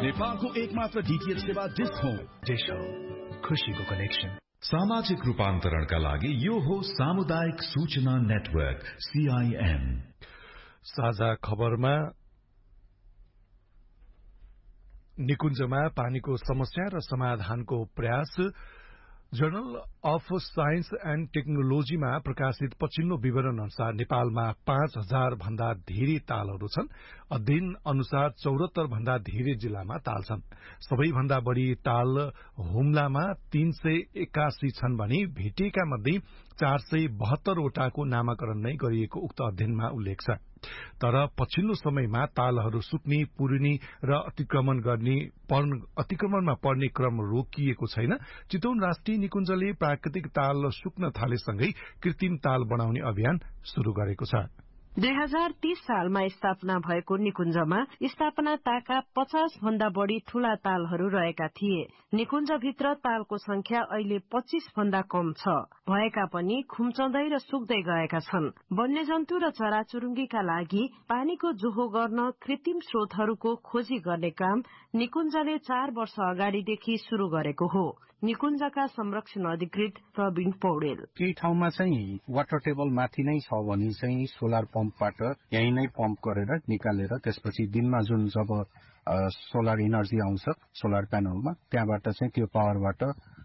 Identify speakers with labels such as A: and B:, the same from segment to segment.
A: नेपालको एकमात्र डीटीएच सेवा डिश होम।
B: डिश होम, खुशीको कनेक्सन।
C: सामाजिक रूपान्तरणका लागि यो हो सामुदायिक सूचना नेटवर्क CIN।
B: साझा खबरमा निकुञ्जमा पानीको समस्या र समाधानको प्रयास। जर्नल अफ साइन्स एण्ड टेक्नोलोजीमा प्रकाशित पछिल्लो विवरण अनुसार नेपालमा 5000 भन्दा धेरै तालहरू छन्। अध्ययन अनुसार 74 भन्दा धेरै जिल्लामा ताल छन्। सबैभन्दा बढ़ी ताल हुम्लामा 381 छन् भने भेटिएका मध्ये 472 वटाको नामाकरण नै गरिएको उक्त अध्ययनमा उल्लेख छ। तर पछिल्लो समयमा तालहरू सुक्ने, पुरिने र अतिक्रमणमा पर्ने क्रम रोकिएको छैन। चितवन राष्ट्रिय निकुञ्जले प्राकृतिक ताल सुक्न थालेसँगै कृत्रिम ताल बनाउने अभियान शुरू गरेको छ।
D: 2030 सालमा स्थापना भएको निकुञ्जमा स्थापना ताका 50 भन्दा बढ़ी ठूला तालहरू रहेका थिए। निकुञ्जभित्र तालको संख्या अहिले 25 भन्दा कम छ। भएका पनि खुम्चँदै र सुक्दै गएका छन्। वन्यजन्तु र चराचुरुङ्गीका लागि पानीको जोहो गर्न कृत्रिम स्रोतहरूको खोजी गर्ने काम निकुञ्जले 4 वर्ष अगाडिदेखि शुरू गरेको हो। निकुञ्जका संरक्षण अधिकृत प्रवीण पौडेल।
E: केही ठाउँमा चाहिँ वाटर टेबल माथि नै छ भने चाहिँ सोलर पम्पबाट यही नै पम्प गरेर निकालेर त्यसपछि दिनमा जुन जब सोलर एनर्जी आउँछ सोलर प्यानलमा त्यहाँबाट चाहिँ त्यो पावरबाट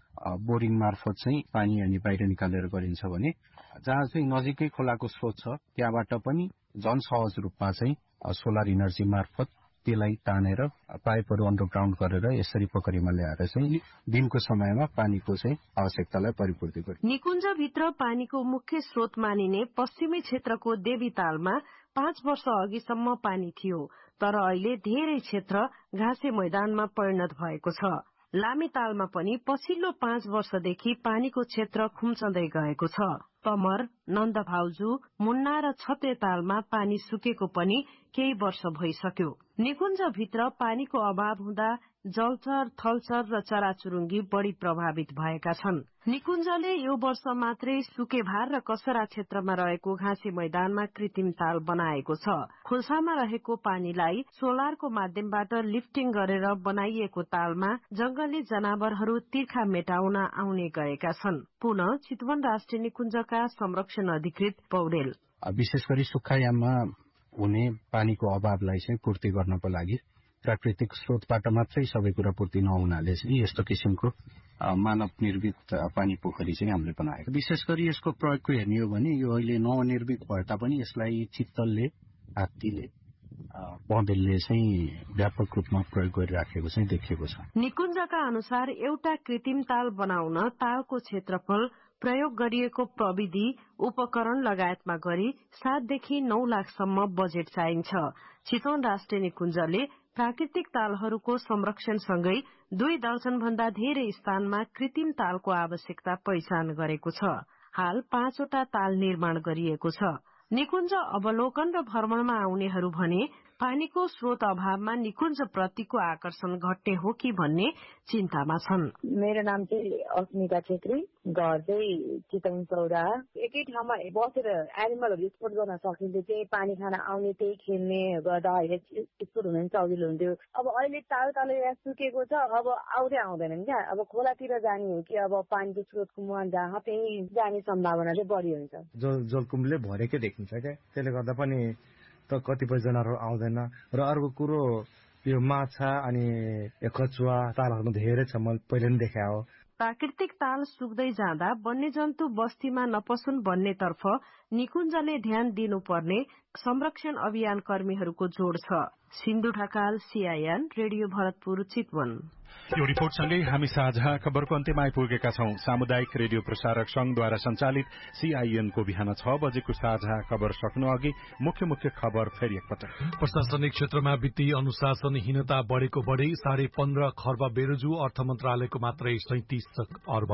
E: बोरिङ मार्फत चाहिँ पानी अनि बाहिर निकालेर गरिन्छ भने जहाँ चाहिँ नजिकै खोलाको स्रोत छ त्यहाँबाट पनि झन सहज रूपमा चाहिँ सोलर एनर्जी मार्फत त्यसलाई तानेर पाइपहरू अन्डरग्राउन्ड गरेर यसरी पोखरीमा ल्याएर चाहिँ दिनको समयमा पानीको चाहिँ आवश्यकतालाई परिपूर्ति गर्छ।
D: निकुञ्जभित्र पानीको मुख्य स्रोत मानिने पश्चिमी क्षेत्रको देवीतालमा 5 वर्ष अघिसम्म पानी थियो, तर अहिले धेरै क्षेत्र घाँसे मैदानमा परिणत भएको छ। लामीतालमा पनि पछिल्लो 5 वर्षदेखि पानीको क्षेत्र खुम्चँदै गएको छ। कमर, नन्दभाउजू, मुन्ना र छते तालमा पानी सुकेको पनि केही वर्ष भइसक्यो। निकुञ्जभित्र पानीको अभाव हुँदा जलचर, थलचर र चराचुरुङ्गी बढ़ी प्रभावित भएका छन्। निकुञ्जले यो वर्ष मात्रै सुकेभार र कसरा क्षेत्रमा रहेको घाँसे मैदानमा कृत्रिम ताल बनाएको छ। खोल्सामा रहेको पानीलाई सोलरको माध्यमबाट लिफ्टिङ गरेर बनाइएको तालमा जंगली जनावरहरू तिर्खा मेटाउन आउने गरेका छन्। पुनः चितवन राष्ट्रिय निकुञ्जका संरक्षण अधिकृत पौडेल।
E: विशेष गरी सुक्खायाममा हुने पानीको अभावलाई चाहिँ पूर्ति गर्नको लागि प्राकृतिक स्रोतबाट मात्रै सबै कुरा पूर्ति नहुनाले चाहिँ यस्तो किसिमको मानव निर्मित पानी पोखरी चाहिँ हामीले बनाएको। विशेष गरी यसको प्रयोगको हेर्ने हो भने यो अहिले नवनिर्मित भए तापनि यसलाई चित्तलले, हात्तीले, बँदेलले चाहिँ व्यापक रूपमा प्रयोग गरिराखेको चाहिँ देखिएको छ।
D: निकुञ्जका अनुसार एउटा कृत्रिम ताल बनाउन तालको क्षेत्रफल, प्रयोग गरिएको प्रविधि, उपकरण लगायतमा गरी 7 देखि 9 लाखसम्म बजेट चाहिन्छ। चितवन राष्ट्रिय निकुञ्जले प्राकृतिक तालहरूको संरक्षणसँगै 2 दर्जन भन्दा धेरै स्थानमा कृत्रिम तालको आवश्यकता पहिचान गरेको छ। हाल 5 वटा ताल निर्माण गरिएको छ। निकुञ्ज अवलोकन र भ्रमणमा आउनेहरू भने पानीको स्रोत अभावमा निकुञ्ज प्रतिको आकर्षण घट्ने हो कि भन्ने चिन्तामा छन्।
F: मेरो नाम चाहिँ अस्मिता छेत्री, घर चाहिँ चितवन चौरा। एकै ठाउँमा बसेर एनिमलहरू स्पोर्ट गर्न सकिन्थ्यो, त्यही पानी खान आउने, त्यही खेल्ने गर्दा अहिले स्पोर्ट हुन सजिलो हुन्थ्यो। अब अहिले ताल सुकेको छ, अब आउँदैनन् क्या। अब खोलातिर जाने हो कि अब पानीको स्रोतको मुहान जहाँ त्यही जाने सम्भावना चाहिँ बढी हुन्छ।
G: जलकुम्बले भरेकै देखिन्छ क्या, त्यसले गर्दा पनि त कतिपय जनावरहरू आउँदैन। र अर्को कुरो यो माछा अनि कछुवा तालहरू धेरै छ, मैले पहिले नै देखाए हो।
D: प्राकृतिक ताल सुक्दै जाँदा वन्यजन्तु बस्तीमा नपसुन् भन्नेतर्फ निकुञ्जले ध्यान दिनुपर्ने संरक्षण अभियान कर्मीहरूको जोड छ। Sindhu Dhakal, CIN, radio Bharatpur, Chitwan.
H: यो रिपोर्टसँगै हामी साझा खबरको अन्त्यमा आइपुगेका छौं। सामुदायिक रेडियो प्रसारक संघद्वारा संचालित CIN को बिहान 6 बजेको साझा खबर सक्नु अघि मुख्य खबर फेरि एकपटक।
B: प्रशासनिक क्षेत्रमा वित्तीय अनुशासनहीनता बढ़ेको बढ़ी 15.5 खर्ब बेरोजु अर्थ मन्त्रालयको मात्रै 37 अर्ब।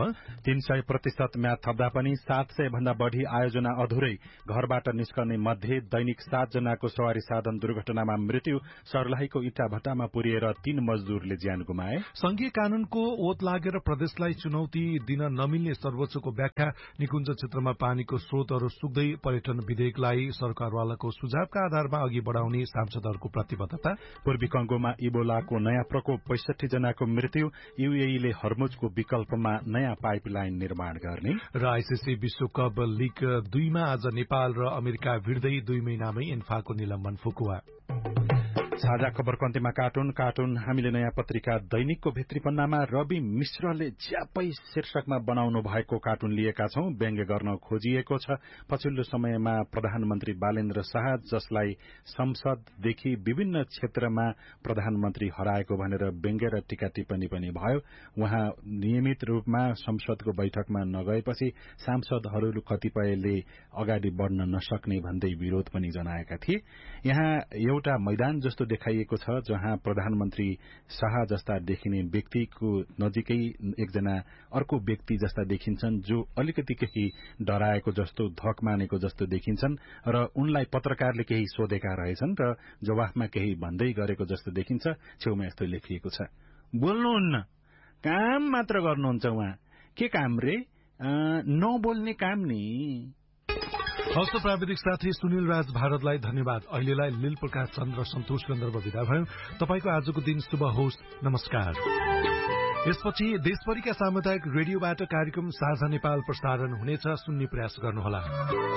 H: 300% म्याद थप्दा पनि 700 भन्दा बढ़ी आयोजना अधुरै। घरबाट निस्कने मध्ये दैनिक 7 जनाको सवारी साधन दुर्घटनामा मृत्यु। सर्लाहीको इटा भट्टामा पुरिएर 3 मजदूरले ज्यान गुमाए।
B: संघीय कानूनको ओत लागेर प्रदेशलाई चुनौती दिन नमिल्ने सर्वोच्चको व्याख्या। निकुञ्ज क्षेत्रमा पानीको स्रोतहरू सुक्दै पर्यटन विधेयकलाई सरकारवालाको सुझावका आधारमा अघि बढ़ाउने सांसदहरूको प्रतिबद्धता।
H: पूर्वी कंगोमा इबोलाको नयाँ प्रकोप 65 जनाको मृत्यु। यूएईले हर्मुजको विकल्पमा नयाँ पाइपलाइन निर्माण गर्ने
B: र आईसीसी विश्वकप लीग 2 मा आज नेपाल र अमेरिका भिड्दै 2 महिनामै इन्फाको निलम्बन फुकुवा।
H: साझा खबरको अन्त्यमा कार्टुन हामीले नयाँ पत्रिका दैनिकको भित्री पन्नामा रवि मिश्रले ज्यापै शीर्षकमा बनाउनु भएको कार्टुन लिएका छौं। व्यङ्ग्य गर्न खोजिएको छ पछिल्लो समयमा प्रधानमन्त्री बालेन्द्र शाह, जसलाई संसददेखि विभिन्न क्षेत्रमा प्रधानमन्त्री हराएको भनेर व्यङ्ग्य र टीका टिप्पणी पनि भयो। उहाँ नियमित रूपमा संसदको बैठकमा नगएपछि सांसदहरू कतिपयले अगाडि बढ़न नसक्ने भन्दै विरोध पनि जनाएका थिए। यहाँ एउटा मैदान जस्तो देखाइएको छ जहाँ प्रधानमन्त्री शाह जस्ता देखिने व्यक्तिको नजिकै एकजना अर्को व्यक्ति जस्ता देखिन्छन्, जो अलिकति केही डराएको जस्तो, धक मानेको जस्तो देखिन्छन् र उनलाई पत्रकारले केही सोधेका रहेछन् र जवाफमा केही भन्दै गरेको जस्तो देखिन्छ। छेउमा यस्तो लेखिएको छ, बोल्नुहुन्न, काम मात्र गर्नुहुन्छ। उहाँ के काम रे? नबोल्ने काम नि।
B: हस्त प्राविधिक साथी सुनिल राज भारतलाई धन्यवाद। अहिलेलाई लील प्रकाश चन्द्र सन्तोष गन्धर्व विदा भयो। तपाईको आजको दिन शुभ होस्। नमस्कार। यसपछि देशभरिका सामुदायिक रेडियोबाट कार्यक्रम साझा नेपाल प्रसारण हुनेछ। सुन्ने प्रयास गर्नुहोला।